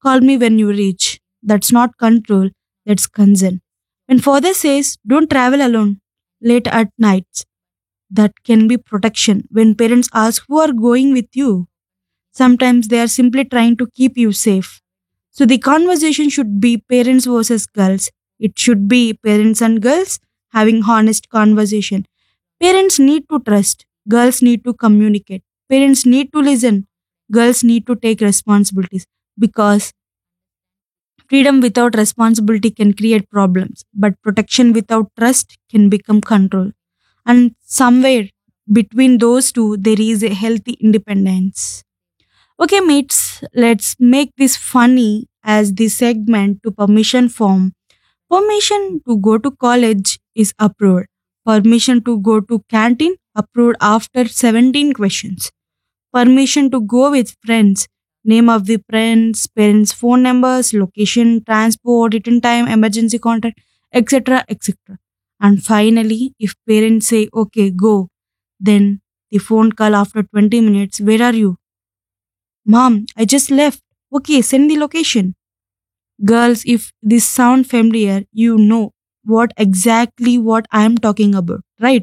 call me when you reach. That's not control, that's consent. When father says, don't travel alone late at nights, that can be protection. When parents ask who are going with you, sometimes they are simply trying to keep you safe. So the conversation should be parents versus girls. It should be parents and girls having honest conversation. Parents need to trust, girls need to communicate. Parents need to listen, girls need to take responsibilities, because freedom without responsibility can create problems, but protection without trust can become control. And somewhere between those two, there is a healthy independence. Okay, mates, let's make this funny as the segment to permission form. Permission to go to college is approved. Permission to go to canteen approved after 17 questions. Permission to go with friends. Name of the friends, parents' phone numbers, location, transport, return time, emergency contact, etc. etc. And finally, if parents say, okay, go, then the phone call after 20 minutes, where are you? Mom, I just left. Okay, send the location. Girls, if this sound familiar, you know what I am talking about, right?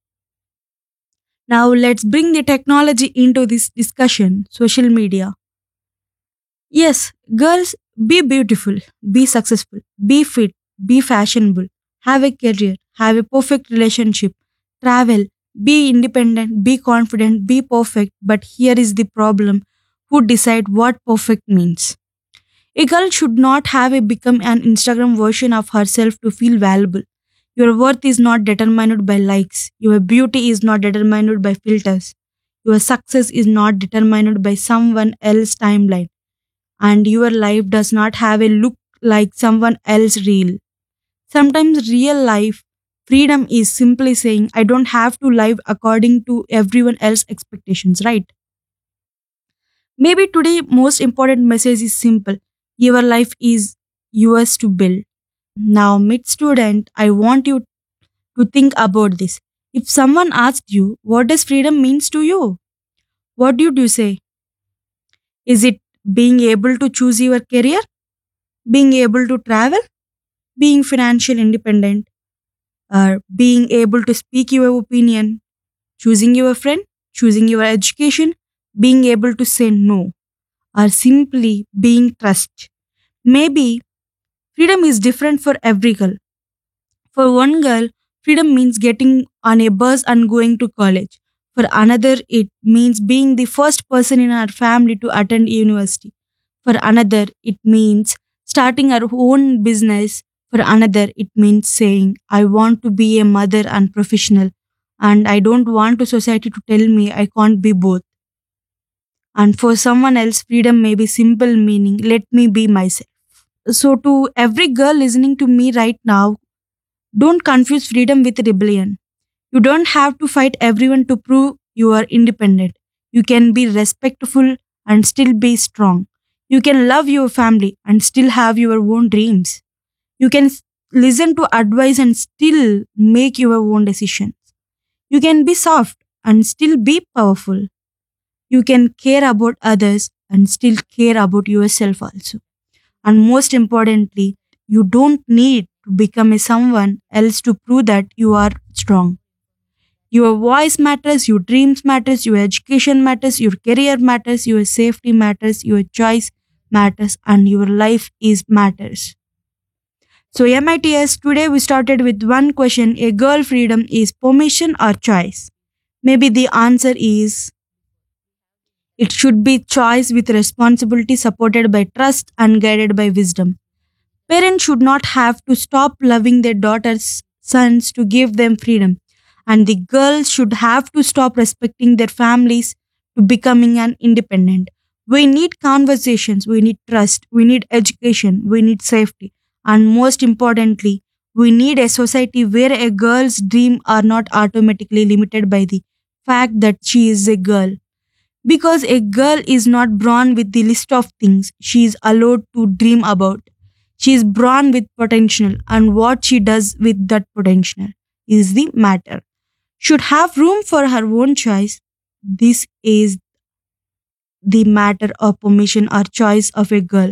Now let's bring the technology into this discussion. Social media. Yes, girls, be beautiful, be successful, be fit, be fashionable, have a career, have a perfect relationship, travel, be independent, be confident, be perfect. But here is the problem: who decide what perfect means? A girl should not have a become an Instagram version of herself to feel valuable. Your worth is not determined by likes. Your beauty is not determined by filters. Your success is not determined by someone else's timeline. And your life does not have a look like someone else's reel. Sometimes real life freedom is simply saying I don't have to live according to everyone else's expectations, right? Maybe today most important message is simple. Your life is yours to build. Now, mid student, I want you to think about this. If someone asked you what does freedom means to you, what would you say? Is it being able to choose your career, being able to travel, being financially independent, or being able to speak your opinion, choosing your friend, choosing your education, being able to say no, or simply being trust? Maybe freedom is different for every girl. For one girl, freedom means getting on a bus and going to college. For another, it means being the first person in our family to attend university. For another, it means starting our own business. For another, it means saying, I want to be a mother and professional, and I don't want to society to tell me I can't be both. And for someone else, freedom may be simple meaning, let me be myself. So, to every girl listening to me right now, don't confuse freedom with rebellion. You don't have to fight everyone to prove you are independent. You can be respectful and still be strong. You can love your family and still have your own dreams. You can listen to advice and still make your own decisions. You can be soft and still be powerful. You can care about others and still care about yourself also. And most importantly, you don't need to become a someone else to prove that you are strong. Your voice matters, your dreams matters, your education matters, your career matters, your safety matters, your choice matters, and your life is matters. So MITS, today we started with one question: a girl freedom is permission or choice? Maybe the answer is it should be choice with responsibility, supported by trust and guided by wisdom. Parents should not have to stop loving their daughters' sons to give them freedom. And the girls should have to stop respecting their families to becoming an independent. We need conversations, we need trust, we need education, we need safety. And most importantly, we need a society where a girl's dreams are not automatically limited by the fact that she is a girl. Because a girl is not born with the list of things she is allowed to dream about. She is born with potential, and what she does with that potential is the matter. Should have room for her own choice. This is the matter of permission or choice of a girl.